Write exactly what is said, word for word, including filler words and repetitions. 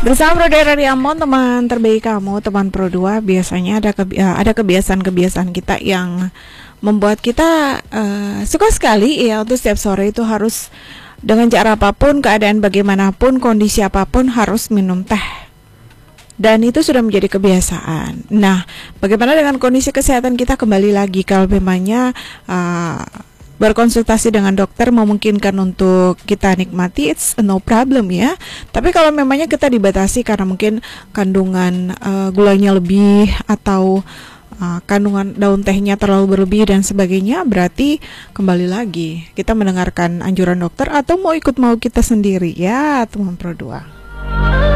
Bersama Pro dua Radio Ambon, teman terbaik kamu, teman Pro dua. Biasanya ada kebi ada kebiasaan-kebiasaan kita yang membuat kita uh, suka sekali ya untuk setiap sore itu harus dengan cara apapun, keadaan bagaimanapun, kondisi apapun harus minum teh. Dan itu sudah menjadi kebiasaan. Nah, bagaimana dengan kondisi kesehatan kita? Kembali lagi, kalau memangnya uh, berkonsultasi dengan dokter memungkinkan untuk kita nikmati, it's no problem ya. Tapi kalau memangnya kita dibatasi karena mungkin kandungan uh, gulanya lebih atau uh, kandungan daun tehnya terlalu berlebih dan sebagainya, berarti kembali lagi kita mendengarkan anjuran dokter atau mau ikut mau kita sendiri ya, teman Pro dua.